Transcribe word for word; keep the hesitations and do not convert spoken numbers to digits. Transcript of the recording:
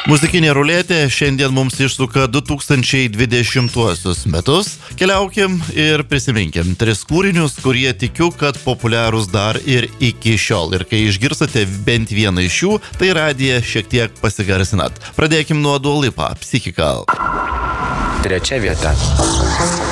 Muzikinė ruletė šiandien mums išsuka du tūkstančiai dvidešimtuosius metus. Keliaukim ir prisiminkim tris kūrinius, kurie tikiu, kad populiarūs dar ir iki šiol. Ir kai išgirstate bent vieną iš jų, tai radiją šiek tiek pasigarsinat. Pradėkim nuo Dua Lipa, Psychical. Trečia vieta.